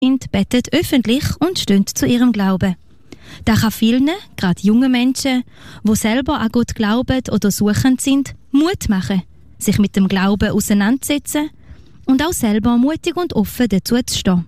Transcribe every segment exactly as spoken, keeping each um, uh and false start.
sind, beten öffentlich und stehen zu ihrem Glauben. Das kann vielen, gerade jungen Menschen, die selber an Gott glauben oder suchend sind, Mut machen, sich mit dem Glauben auseinanderzusetzen und auch selber mutig und offen dazu zu stehen.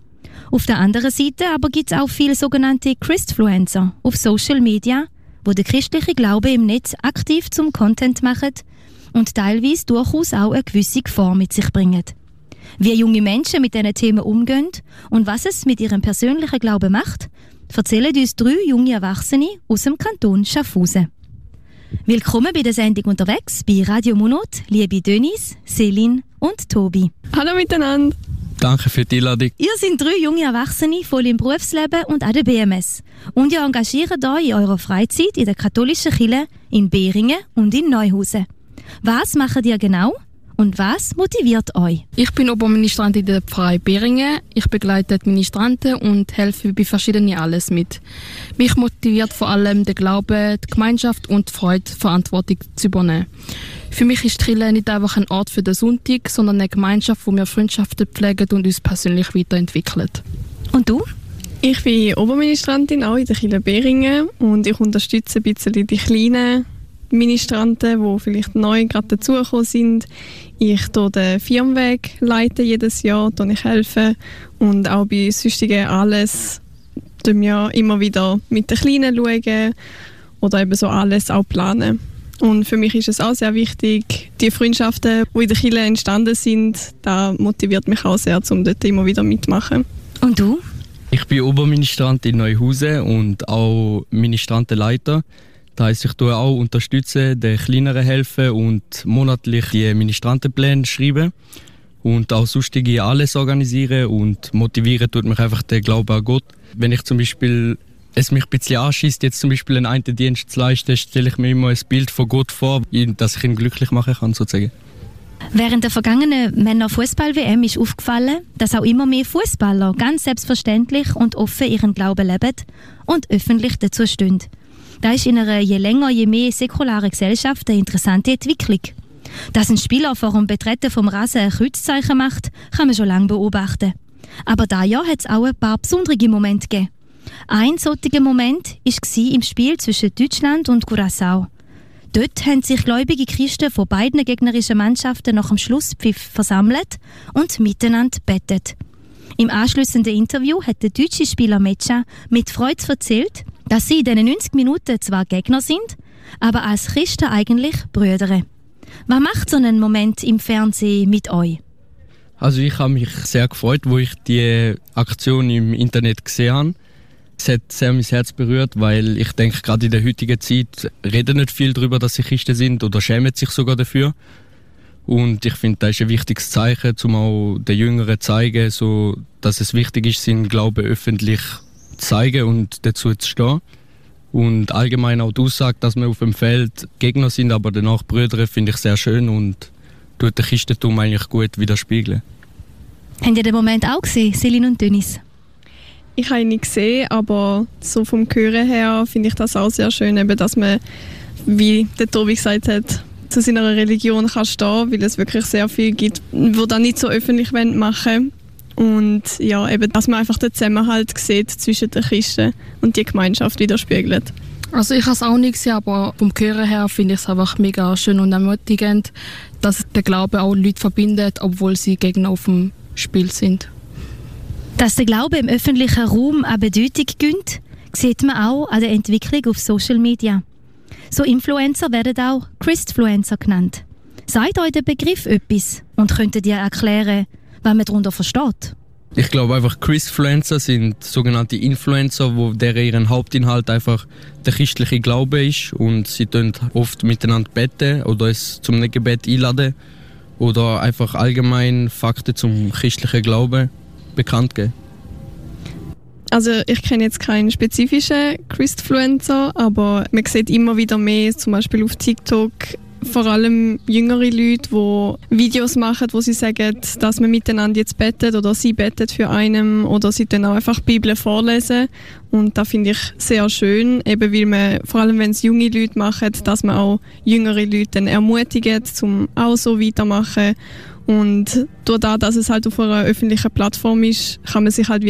Auf der anderen Seite aber gibt es auch viele sogenannte Christfluencer auf Social Media, wo der christliche Glaube im Netz aktiv zum Content machen und teilweise durchaus auch eine gewisse Gefahr mit sich bringen. Wie junge Menschen mit diesen Themen umgehen und was es mit ihrem persönlichen Glauben macht, erzählen uns drei junge Erwachsene aus dem Kanton Schaffhausen. Willkommen bei der Sendung «Unterwegs» bei Radio Monot, liebe Denise, Céline und Tobi. Hallo miteinander. Danke für die Einladung. Ihr seid drei junge Erwachsene, voll im Berufsleben und an der B M S. Und ihr engagiert euch in eurer Freizeit in der katholischen Kirche in Beringen und in Neuhausen. Was macht ihr genau und was motiviert euch? Ich bin Oberministrantin in der Pfarrei Beringen. Ich begleite die Ministranten und helfe bei verschiedenen alles mit. Mich motiviert vor allem der Glaube, die Gemeinschaft und die Freude, Verantwortung zu übernehmen. Für mich ist die Kirche nicht einfach ein Ort für den Sonntag, sondern eine Gemeinschaft, wo wir Freundschaften pflegen und uns persönlich weiterentwickeln. Und du? Ich bin Oberministrantin auch in der Kirche Beringen und ich unterstütze ein bisschen die kleinen Ministranten, die vielleicht neu gerade dazugekommen sind. Ich leite den Firmenweg leite jedes Jahr, ich helfe und auch bei sonstigen alles schauen wir immer wieder mit den Kleinen schauen oder eben so alles auch planen. Und für mich ist es auch sehr wichtig, die Freundschaften, die in der Kirche entstanden sind, das motiviert mich auch sehr, um dort immer wieder mitzumachen. Und du? Ich bin Oberministrant in Neuhausen und auch Ministrantenleiter. Das heisst, ich tue auch unterstützen, den Kleineren helfen und monatlich die Ministrantenpläne schreiben und auch sonstige alles organisieren und motivieren tut mich einfach der Glaube an Gott. Wenn ich zum Beispiel es mich ein bisschen anschießt, jetzt zum Beispiel einen einen Dienst zu leisten, stelle ich mir immer ein Bild von Gott vor, dass ich ihn glücklich machen kann, sozusagen. Während der vergangenen Männer-Fußball-W M ist aufgefallen, dass auch immer mehr Fußballer ganz selbstverständlich und offen ihren Glauben leben und öffentlich dazu stehen. Das ist in einer je länger, je mehr säkularen Gesellschaft eine interessante Entwicklung. Dass ein Spieler vor dem Betreten vom Rasen ein Kreuzzeichen macht, kann man schon lange beobachten. Aber dieses Jahr hat es auch ein paar besondere Momente gegeben. Ein solcher Moment war im Spiel zwischen Deutschland und Curaçao. Dort haben sich gläubige Christen von beiden gegnerischen Mannschaften nach dem Schlusspfiff versammelt und miteinander betet. Im anschliessenden Interview hat der deutsche Spieler Mecha mit Freude erzählt, dass sie in diesen neunzig Minuten zwar Gegner sind, aber als Christen eigentlich Brüder. Was macht so ein Moment im Fernsehen mit euch? Also ich habe mich sehr gefreut, wo ich die Aktion im Internet gesehen habe. Es hat sehr mein Herz berührt, weil ich denke, gerade in der heutigen Zeit reden nicht viel darüber, dass sie Christen sind oder schämen sich sogar dafür. Und ich finde, das ist ein wichtiges Zeichen, um auch den Jüngeren zu zeigen, so, dass es wichtig ist, seinen Glauben öffentlich zu zeigen und dazu zu stehen. Und allgemein auch die Aussage, dass wir auf dem Feld Gegner sind, aber danach Brüder, finde ich sehr schön und tut den Christentum eigentlich gut widerspiegeln. Habt ihr den Moment auch gesehen, Céline und Denise? Ich habe ihn nicht gesehen, aber so vom Hören her finde ich das auch sehr schön, eben, dass man, wie der Tobi gesagt hat, zu seiner Religion kann stehen, weil es wirklich sehr viel gibt, die das nicht so öffentlich machen wollen. Und ja, eben, dass man einfach den Zusammenhalt sieht zwischen den Christen und die Gemeinschaft widerspiegelt. Also ich habe es auch nicht gesehen, aber vom Hören her finde ich es einfach mega schön und ermutigend, dass der Glaube auch Leute verbindet, obwohl sie Gegner auf dem Spiel sind. Dass der Glaube im öffentlichen Raum an Bedeutung gewinnt, sieht man auch an der Entwicklung auf Social Media. So Influencer werden auch Christfluencer genannt. Sagt euch der Begriff etwas und könntet ihr erklären, was man darunter versteht? Ich glaube einfach, Christfluencer sind sogenannte Influencer, wo deren ihren Hauptinhalt einfach der christliche Glaube ist und sie tun oft miteinander beten oder es zum Gebet einladen oder einfach allgemein Fakten zum christlichen Glauben bekannt geben. Also ich kenne jetzt keinen spezifischen Christfluencer, aber man sieht immer wieder mehr, zum Beispiel auf TikTok, vor allem jüngere Leute, die Videos machen, wo sie sagen, dass man miteinander jetzt betet oder sie betet für einen oder sie dann auch einfach die Bibel vorlesen. Und das finde ich sehr schön, eben weil man, vor allem wenn es junge Leute machen, dass man auch jüngere Leute dann ermutigt, um auch so weitermachen. Und durch das, dass es halt auf einer öffentlichen Plattform ist, kann man sich halt